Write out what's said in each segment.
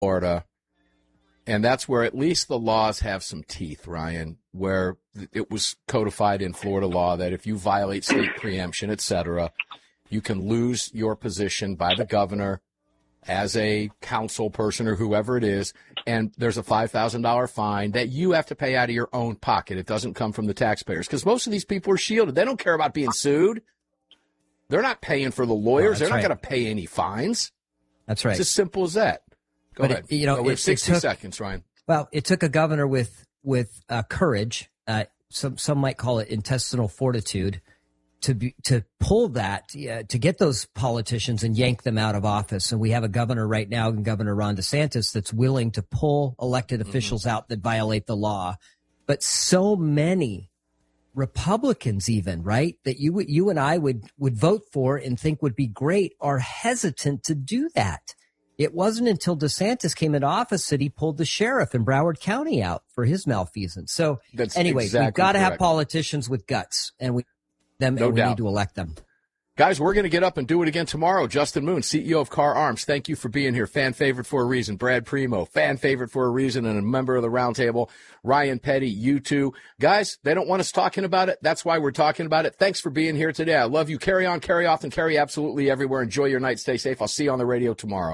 Florida, and that's where at least the laws have some teeth, Ryan, where it was codified in Florida law that if you violate state preemption, et cetera, you can lose your position by the governor as a council person or whoever it is, and there's a $5,000 fine that you have to pay out of your own pocket. It doesn't come from the taxpayers because most of these people are shielded. They don't care about being sued. They're not paying for the lawyers. They're not going to pay any fines. That's right. It's as simple as that. Go ahead. We have 60 seconds, Ryan. Well, it took a governor with courage. Some might call it intestinal fortitude to pull that, to get those politicians and yank them out of office. And we have a governor right now, Governor Ron DeSantis, that's willing to pull elected officials out that violate the law. But so many Republicans, even, right, that you and I would vote for and think would be great, are hesitant to do that. It wasn't until DeSantis came into office that he pulled the sheriff in Broward County out for his malfeasance. So anyway, we've got to have politicians with guts, and we need to elect them. Guys, we're going to get up and do it again tomorrow. Justin Moon, CEO of Carr Arms, thank you for being here. Fan favorite for a reason. Brad Primo, fan favorite for a reason and a member of the roundtable. Ryan Petty, you too. Guys, they don't want us talking about it. That's why we're talking about it. Thanks for being here today. I love you. Carry on, carry off, and carry absolutely everywhere. Enjoy your night. Stay safe. I'll see you on the radio tomorrow.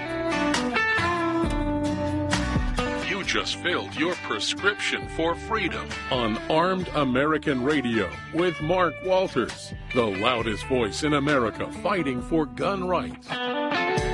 Just filled your prescription for freedom on Armed American Radio with Mark Walters, the loudest voice in America fighting for gun rights.